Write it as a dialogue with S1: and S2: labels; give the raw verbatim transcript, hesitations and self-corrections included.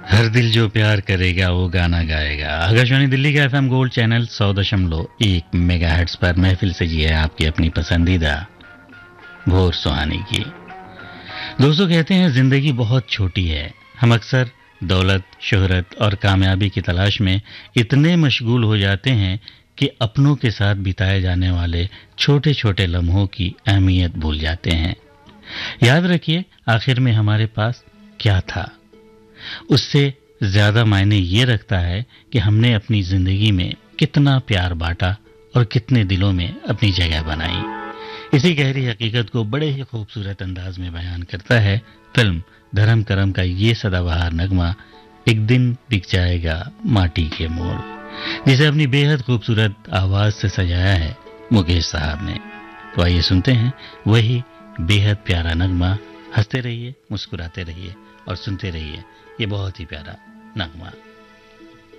S1: हर दिल जो प्यार करेगा वो गाना गाएगा। आकाशवाणी दिल्ली का एफएम गोल्ड चैनल सौ दशमलव एक मेगाहर्ट्ज पर महफिल सजी है आपकी अपनी पसंदीदा भोर सुहानी की। दोस्तों, कहते हैं जिंदगी बहुत छोटी है। हम अक्सर दौलत, शोहरत और कामयाबी की तलाश में इतने मशगूल हो जाते हैं कि अपनों के साथ बिताए जाने वाले छोटे छोटे लम्हों की अहमियत भूल जाते हैं। याद रखिए, आखिर में हमारे पास क्या था, उससे ज्यादा मायने ये रखता है कि हमने अपनी जिंदगी में कितना प्यार बांटा और कितने दिलों में अपनी जगह बनाई। इसी गहरी हकीकत को बड़े ही खूबसूरत अंदाज में बयान करता है फिल्म धर्म करम का ये सदाबहार नगमा, एक दिन दिख जाएगा माटी के मोल, जिसे अपनी बेहद खूबसूरत आवाज से सजाया है मुकेश साहब ने। तो आइए सुनते हैं वही बेहद प्यारा नगमा। हंसते रहिए, मुस्कुराते रहिए और सुनते रहिए ये बहुत ही प्यारा नगमा।